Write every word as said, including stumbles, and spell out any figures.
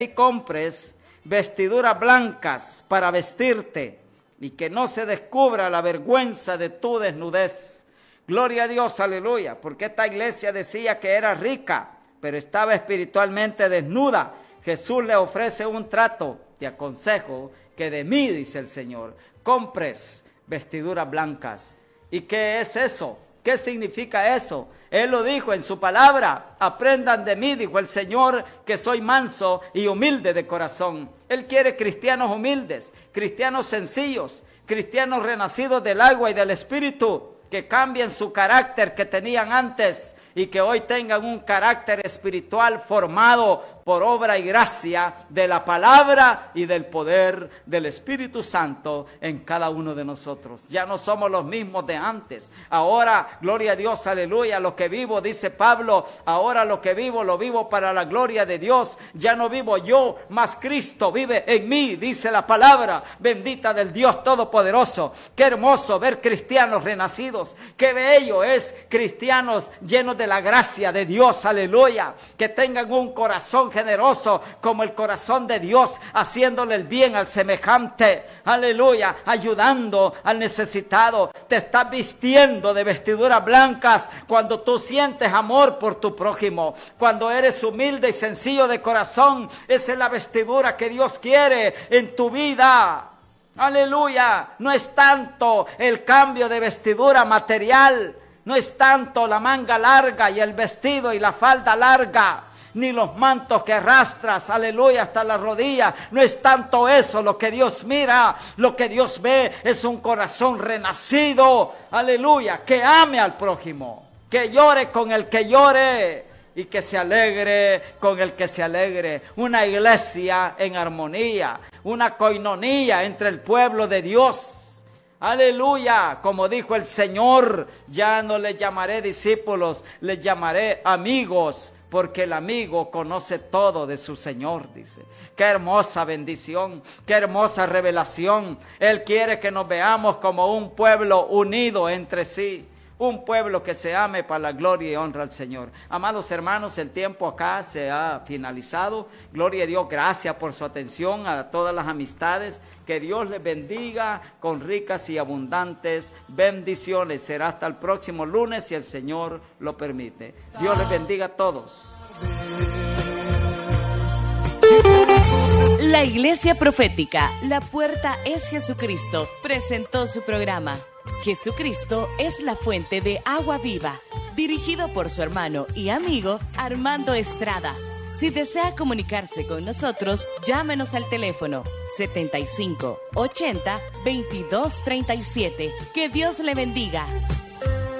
y compres vestiduras blancas para vestirte y que no se descubra la vergüenza de tu desnudez. Gloria a Dios, aleluya, porque esta iglesia decía que era rica, pero estaba espiritualmente desnuda. Jesús le ofrece un trato, te aconsejo que de mí, dice el Señor, compres vestiduras blancas. ¿Y qué es eso? ¿Qué significa eso? Él lo dijo en su palabra, aprendan de mí, dijo el Señor, que soy manso y humilde de corazón. Él quiere cristianos humildes, cristianos sencillos, cristianos renacidos del agua y del Espíritu, que cambien su carácter que tenían antes y que hoy tengan un carácter espiritual formado por obra y gracia de la palabra y del poder del Espíritu Santo en cada uno de nosotros. Ya no somos los mismos de antes. Ahora, gloria a Dios, aleluya, lo que vivo, dice Pablo, ahora lo que vivo, lo vivo para la gloria de Dios. Ya no vivo yo, mas Cristo vive en mí, dice la palabra bendita del Dios Todopoderoso. Qué hermoso ver cristianos renacidos. Qué bello es cristianos llenos de la gracia de Dios, aleluya, que tengan un corazón generoso como el corazón de Dios, haciéndole el bien al semejante, aleluya, ayudando al necesitado. Te estás vistiendo de vestiduras blancas cuando tú sientes amor por tu prójimo, cuando eres humilde y sencillo de corazón. Esa es la vestidura que Dios quiere en tu vida. Aleluya, no es tanto el cambio de vestidura material, no es tanto la manga larga y el vestido y la falda larga, ni los mantos que arrastras, aleluya, hasta la rodilla. No es tanto eso lo que Dios mira. Lo que Dios ve es un corazón renacido, aleluya, que ame al prójimo, que llore con el que llore y que se alegre con el que se alegre. Una iglesia en armonía, una coinonía entre el pueblo de Dios. Aleluya, como dijo el Señor, ya no les llamaré discípulos, les llamaré amigos, porque el amigo conoce todo de su Señor, dice. Qué hermosa bendición, qué hermosa revelación. Él quiere que nos veamos como un pueblo unido entre sí, un pueblo que se ame para la gloria y honra al Señor. Amados hermanos, el tiempo acá se ha finalizado. Gloria a Dios, gracias por su atención, a todas las amistades. Que Dios les bendiga con ricas y abundantes bendiciones. Será hasta el próximo lunes si el Señor lo permite. Dios les bendiga a todos. La Iglesia Profética, la puerta es Jesucristo, presentó su programa Jesucristo es la fuente de agua viva, dirigido por su hermano y amigo Armando Estrada. Si desea comunicarse con nosotros, llámenos al teléfono setenta y cinco ochenta veintidós treinta y siete. Que Dios le bendiga.